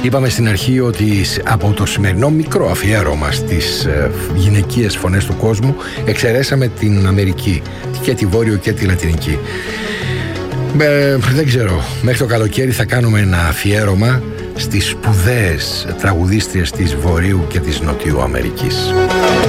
Είπαμε στην αρχή ότι από το σημερινό μικρό αφιέρωμα στις γυναικείες φωνές του κόσμου εξαιρέσαμε την Αμερική, και τη Βόρειο και τη Λατινική. Δεν ξέρω, μέχρι το καλοκαίρι θα κάνουμε ένα αφιέρωμα στις σπουδαίες τραγουδίστριες της Βορείου και της Νοτιού Αμερικής.